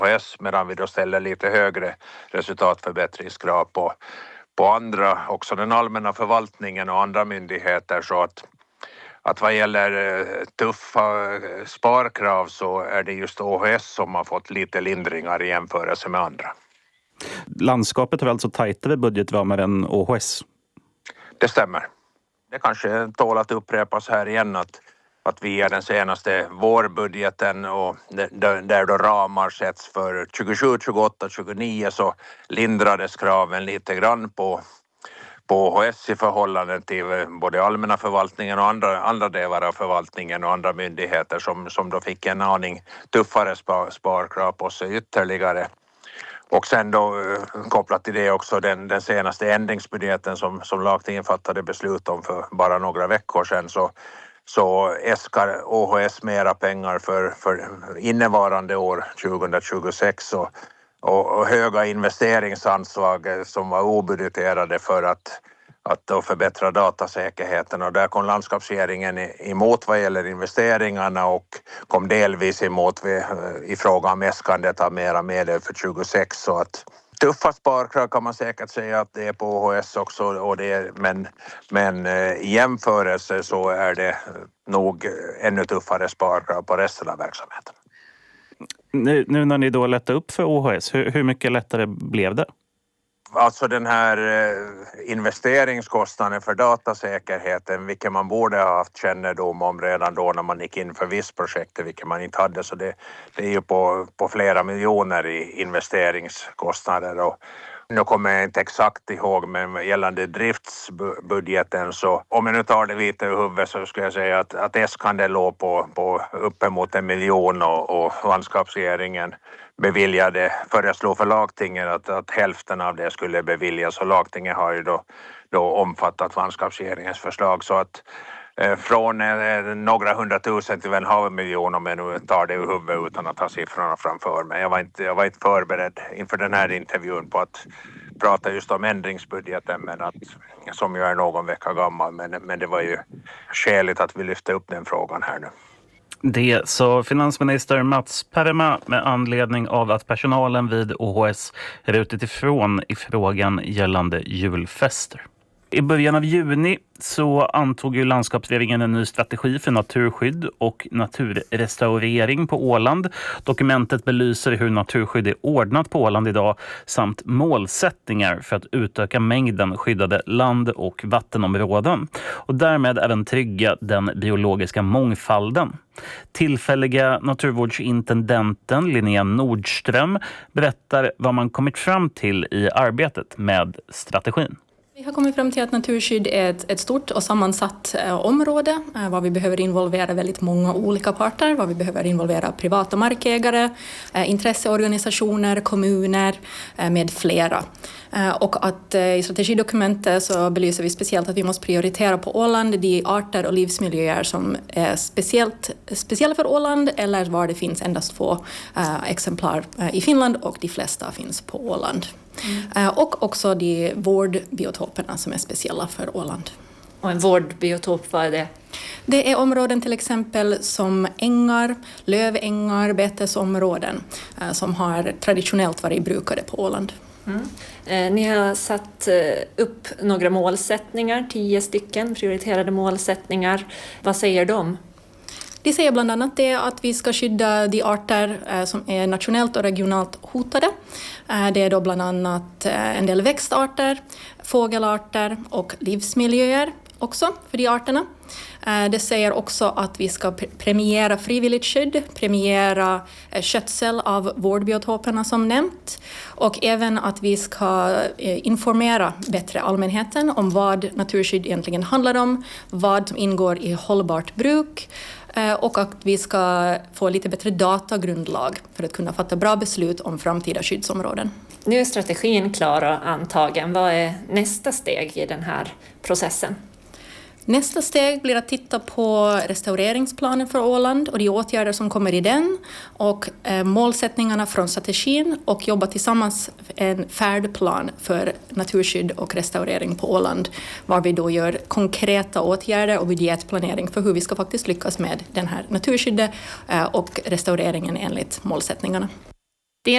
OHS, medan vi då ställer lite högre resultatförbättringskrav på andra, också den allmänna förvaltningen och andra myndigheter. Så att vad gäller tuffa sparkrav så är det just OHS som har fått lite lindringar i jämförelse med andra. Landskapet har alltså tajtare budgetramar än OHS? Det stämmer. Det kanske tål att upprepas här igen att via den senaste vårbudgeten och där då ramar sätts för 27, 28, 29 så lindrades kraven lite grann på OHS i förhållande till både allmänna förvaltningen och andra delar av förvaltningen och andra myndigheter som då fick en aning tuffare sparkrav på sig ytterligare. Och sen då kopplat till det också den senaste ändringsbudgeten som lagtinget fattade beslut om för bara några veckor sedan så äskar OHS mera pengar för innevarande år 2026 och höga investeringsanslag som var obudgeterade för att då förbättra datasäkerheten, och där kom landskapsregeringen emot vad gäller investeringarna och kom delvis emot i fråga om äskandet av mera medel för 26. Så att tuffa sparkrav kan man säkert säga att det är på OHS också, och men i jämförelse så är det nog ännu tuffare sparkrav på resten av verksamheten. Nu när ni då lättade upp för OHS, hur mycket lättare blev det? Alltså den här investeringskostnaden för datasäkerheten, vilket man borde ha haft kännedom om redan då när man gick in för viss projekt, vilket man inte hade. Så det är ju på flera miljoner i investeringskostnader. Och nu kommer jag inte exakt ihåg, men gällande driftsbudgeten så om jag nu tar det lite ur huvudet så skulle jag säga att äskande låg på uppemot 1 miljon och landskapsregeringen föreslog för lagtinget att hälften av det skulle beviljas, och lagtinget har ju då omfattat landskapsregeringens förslag, så att från några 100 000 till 500 000 om jag nu tar det ur huvudet utan att ha siffrorna framför mig. Jag var inte förberedd inför den här intervjun på att prata just om ändringsbudgeten, men som ju är någon vecka gammal, men det var ju skäligt att vi lyfte upp den frågan här nu. Det sa finansminister Mats Perma med anledning av att personalen vid OHS rutit ifrån i frågan gällande julfester. I början av juni så antog ju landskapsregeringen en ny strategi för naturskydd och naturrestaurering på Åland. Dokumentet belyser hur naturskydd är ordnat på Åland idag samt målsättningar för att utöka mängden skyddade land- och vattenområden och därmed även trygga den biologiska mångfalden. Tillfälliga naturvårdsintendenten Linnea Nordström berättar vad man kommit fram till i arbetet med strategin. Vi har kommit fram till att naturskydd är ett stort och sammansatt område var vi behöver involvera väldigt många olika parter, var vi behöver involvera privata markägare, intresseorganisationer, kommuner med flera. Och att i strategidokumentet så belyser vi speciellt att vi måste prioritera på Åland de arter och livsmiljöer som är speciella för Åland eller var det finns endast 2 exemplar i Finland och de flesta finns på Åland. Och också de vårdbiotoperna som är speciella för Åland. Och en vårdbiotop, vad är det? Det är områden till exempel som ängar, lövängar, betesområden som har traditionellt varit brukade på Åland. Ni har satt upp några målsättningar, 10 stycken prioriterade målsättningar. Vad säger de? De säger bland annat det att vi ska skydda de arter som är nationellt och regionalt hotade. Det är då bland annat en del växtarter, fågelarter och livsmiljöer också för de arterna. Det säger också att vi ska premiera frivilligt skydd, premiera skötsel av vårdbiotoperna som nämnt och även att vi ska informera bättre allmänheten om vad naturskydd egentligen handlar om, vad som ingår i hållbart bruk och att vi ska få lite bättre datagrundlag för att kunna fatta bra beslut om framtida skyddsområden. Nu är strategin klar och antagen. Vad är nästa steg i den här processen? Nästa steg blir att titta på restaureringsplanen för Åland och de åtgärder som kommer i den och målsättningarna från strategin och jobba tillsammans en färdplan för naturskydd och restaurering på Åland var vi då gör konkreta åtgärder och budgetplanering för hur vi ska faktiskt lyckas med den här naturskyddet och restaureringen enligt målsättningarna.